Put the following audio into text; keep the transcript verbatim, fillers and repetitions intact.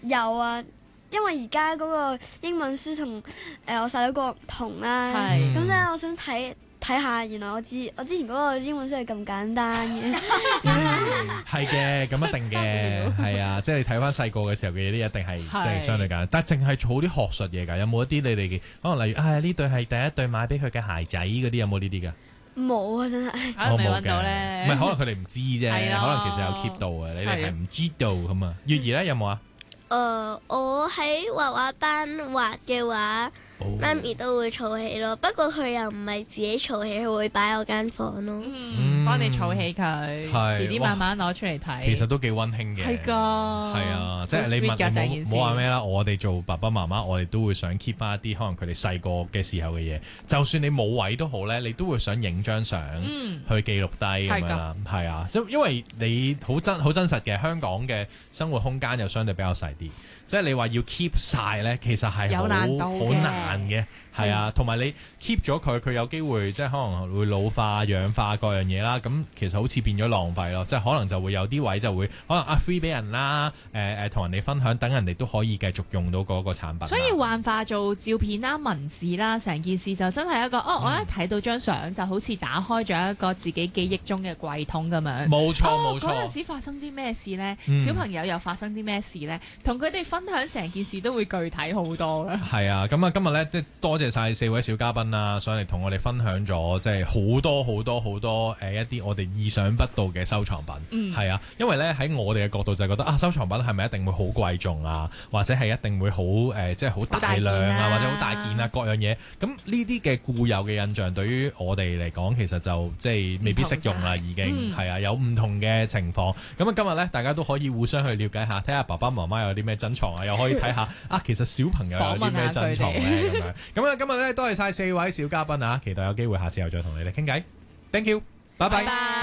有啊，因為而家嗰個英文書同誒我細佬個唔同啦，咁咧我想睇睇下，原來我知我之前嗰個英文書係咁簡單嘅。 係嘅，咁一定嘅，係啊，即係你睇翻細個嘅時候嘅嘢，啲一定係即係相對簡單。但係淨係儲啲學術嘢㗎，有冇一啲你哋嘅可能例如啊呢對係第一對買俾佢嘅鞋仔嗰啲，有冇呢啲㗎？ 冇啊，真係。 我未揾到咧。 唔係，可能佢哋唔知啫，可能其實有 keep 到嘅，你哋係唔知道咁啊。月兒咧有冇啊？ 誒、呃，我喺畫畫班畫嘅話，媽咪都會儲起咯。不過佢又唔係自己儲起，佢會擺我間房咯。 嗯，幫你儲起佢，遲啲慢慢攞出嚟睇。 其實都幾溫馨嘅。係㗎。係啊，即係你問冇冇話咩啦？我哋做爸爸媽媽，我哋都會想 keep 翻一啲可能佢哋細個嘅時候嘅嘢。就算你冇位都好咧，你都會想影張相去記錄低咁樣啦。係啊，因為你好真好真實嘅香港嘅生活空間又相對比較細啲。即係你話要 keep 晒咧，其實係好好難嘅，係啊，同埋你 keep 咗佢，佢有機會即係可能會老化、氧化各樣嘢啦。咁其實好似變咗浪費咯，即係可能就會有啲位就會可能啊 free 俾人啦，誒誒同人哋分享，等人哋都可以繼續用到嗰個產品。 所以幻化做照片啦、文字啦，成件事就真係一個哦，我一睇到張相就好似打開咗一個自己記憶中嘅櫃桶咁樣。 冇錯冇錯。 嗰陣時發生啲咩事呢？小朋友又發生啲咩事呢？同佢哋分享成件事都會具體好多啦。係啊，咁啊今日咧即係多謝晒四位小嘉賓啦，上嚟同我哋分享咗即係好多好多好多誒、呃、一啲我哋意想不到嘅收藏品。嗯，係啊，因為咧喺我哋嘅角度就係覺得啊，收藏品係咪一定會好貴重啊，或者係一定會好誒、呃、即係好大量啊，啊或者好大件啊各樣嘢。咁呢啲嘅固有嘅印象對於我哋嚟講，其實就即係未必適用啦，已經係、嗯、啊，有唔同嘅情況。咁啊今日咧大家都可以互相去了解下，睇下爸爸媽媽有啲咩珍藏啊，又可以睇下啊，其實小朋友有啲咩珍藏咧咁樣。咁啊，今日咧多謝晒四位小嘉賓啊，期待有機會下次又再同你哋傾偈。Thank you，拜拜。